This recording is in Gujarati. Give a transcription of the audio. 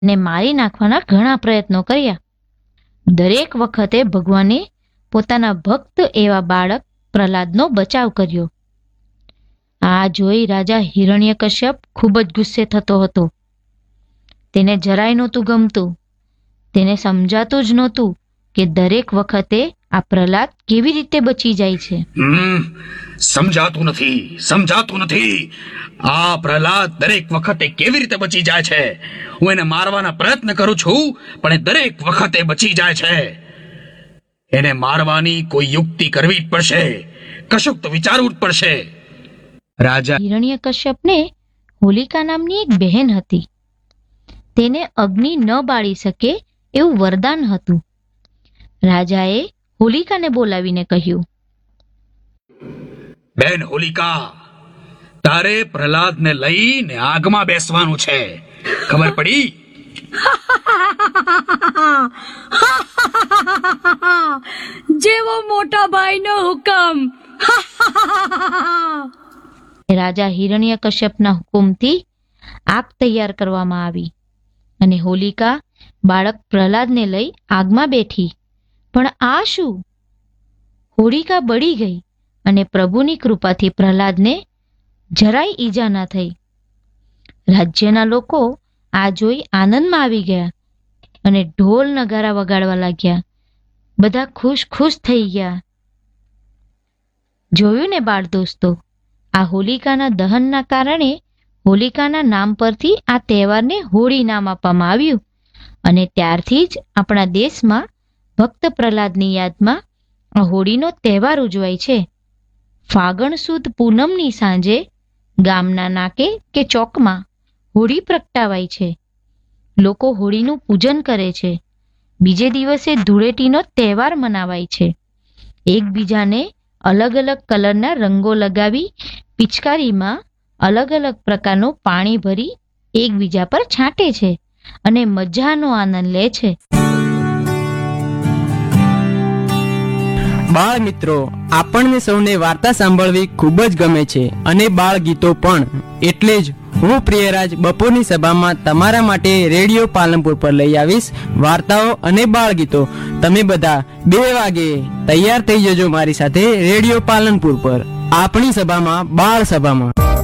ને મારી નાખવાના ઘણા પ્રયત્નો કર્યા. દરેક વખતે ભગવાને પોતાના ભક્ત એવા બાળક પ્રહલાદનો બચાવ કર્યો. આ જોઈ રાજા હિરણ્યકશ્યપ ખૂબ જ ગુસ્સે થતો હતો. તેને જરાય નહોતું ગમતું. તેને સમજાતું જ નહોતું કે દરેક વખતે આ પ્રહલાદ કેવી રીતે બચી જાય છે. સમજાતું નથી. આ પ્રહલાદ દરેક વખતે કેવી રીતે બચી જાય છે? હું એને મારવાના પ્રયત્ન કરું છું, પણ એ દરેક વખતે બચી જાય છે. એને મારવાની કોઈ યુક્તિ કરવી જ પડશે. કશુંક તો વિચારવું જ પડશે. રાજા હિરણ્યકશ્યપને હોલિકા નામની એક બહેન હતી. તેને અગ્નિ ન બાળી શકે એવું વરદાન હતું. રાજાએ હોલિકાને બોલાવીને કહ્યું, બેન હોલિકા, તારે પ્રહલાદને લઈને આગમાં બેસવાનું છે. ખબર પડી? જેવો મોટા ભાઈનો હુકમ. રાજા હિરણ્યકશ્યપના હુકમથી આગ તૈયાર કરવામાં આવી અને હોલિકા બાળક પ્રહલાદને લઈ આગમાં બેઠી. પણ આ શું? હોલિકા બળી ગઈ અને પ્રભુની કૃપાથી પ્રહલાદને જરાય ઈજા ના થઈ. રાજ્યના લોકો આ જોઈ આનંદમાં આવી ગયા અને ઢોલ નગારા વગાડવા લાગ્યા. બધા ખુશ ખુશ થઈ ગયા. જોયું ને બાળ દોસ્તો, આ હોલિકાના દહનના કારણે હોલિકાના નામ પરથી આ તહેવારને હોળી નામ આપવામાં આવ્યું અને ત્યારથી જ આપણા દેશમાં ભક્ત પ્રહલાદની યાદમાં આ હોળીનો તહેવાર ઉજવાય છે. ફાગણ સુદ પૂનમની સાંજે ગામના નાકે કે ચોકમાં હોળી પ્રગટાવાય છે. લોકો હોળીનું પૂજન કરે છે. બીજે દિવસે ધૂળેટીનો તહેવાર મનાવાય છે. એકબીજાને અલગ અલગ કલરના રંગો લગાવી પિચકારીમાં અલગ અલગ પ્રકારનું પાણી ભરી એકબીજા પર છાંટે છે અને મજાનો આનંદ લે છે. બાળ મિત્રો, આપણને સૌને વાર્તા સાંભળવી ખૂબ જ ગમે છે અને બાળ ગીતો પણ. એટલે જ હું પ્રિયરાજ બપોરની સભામાં તમારા માટે રેડિયો પાલનપુર પર લઈ આવીશ વાર્તાઓ અને બાળ ગીતો. તમે બધા 2 વાગે તૈયાર થઈ જજો મારી સાથે રેડિયો પાલનપુર પર, આપણી સભામાં, બાળ સભામાં.